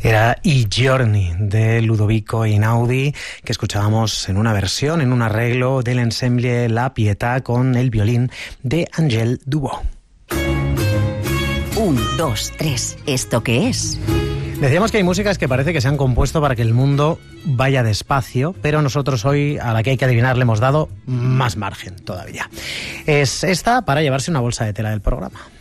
Era I Giorni de Ludovico Einaudi, que escuchábamos en una versión, en un arreglo del ensemble La Pietà con el violín de Angèle Dubó. 1, 2, 3, ¿esto qué es? Decíamos que hay músicas que parece que se han compuesto para que el mundo vaya despacio, pero nosotros hoy, a la que hay que adivinar, le hemos dado más margen todavía. Es esta para llevarse una bolsa de tela del programa.